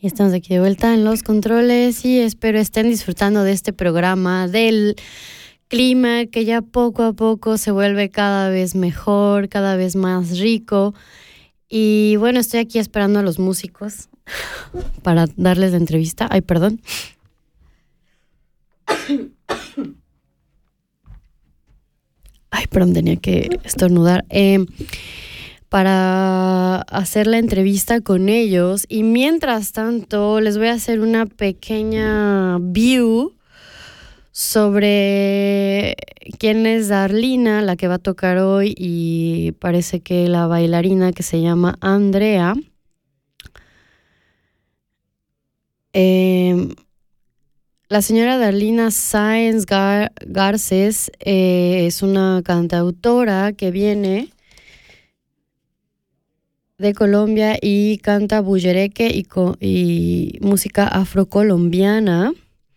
Y estamos aquí de vuelta en los controles y espero estén disfrutando de este programa, del clima que ya poco a poco se vuelve cada vez mejor, cada vez más rico. Y bueno, estoy aquí esperando a los músicos para darles la entrevista. Ay, perdón. Ay, perdón, tenía que estornudar. Para hacer la entrevista con ellos. Y mientras tanto, les voy a hacer una pequeña view sobre quién es Darlina, la que va a tocar hoy, y parece que la bailarina que se llama Andrea. La señora Darlina Sáenz Garces es una cantautora que viene de Colombia y canta bullereque y música afrocolombiana.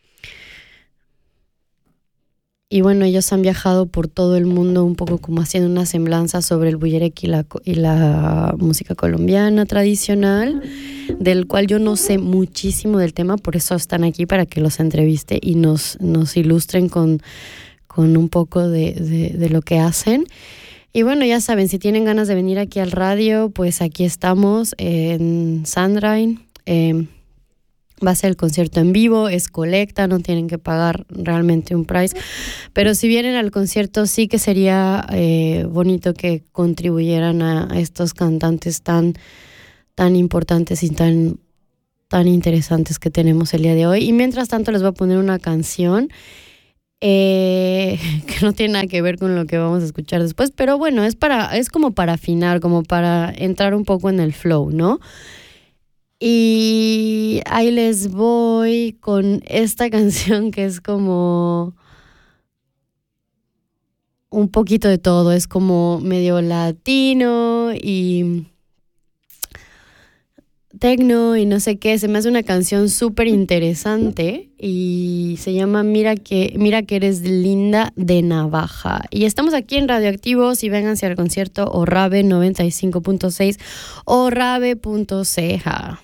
Y bueno, ellos han viajado por todo el mundo un poco como haciendo una semblanza sobre el bullereque y la música colombiana tradicional, del cual yo no sé muchísimo del tema, por eso están aquí para que los entreviste y nos ilustren con un poco de lo que hacen. Y bueno, ya saben, si tienen ganas de venir aquí al radio, pues aquí estamos en Sandrine. Va a ser el concierto en vivo, es colecta, no tienen que pagar realmente un price. Pero si vienen al concierto, sí que sería bonito que contribuyeran a estos cantantes tan importantes y tan interesantes que tenemos el día de hoy. Y mientras tanto les voy a poner una canción que no tiene nada que ver con lo que vamos a escuchar después, pero bueno, es como para afinar, como para entrar un poco en el flow, ¿no? Y ahí les voy con esta canción que es como un poquito de todo, es como medio latino y tecno y no sé qué. Se me hace una canción súper interesante y se llama Mira que eres linda, de Navaja. Y estamos aquí en Radioactivos y vénganse al concierto Orrabe 95.6 orrabe.ceja.